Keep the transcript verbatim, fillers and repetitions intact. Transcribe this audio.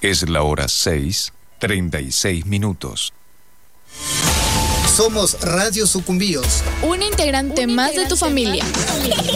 Es la hora seis, treinta y seis minutos. Somos Radio Sucumbíos. Un integrante, Un más, integrante de tu familia. más de tu familia.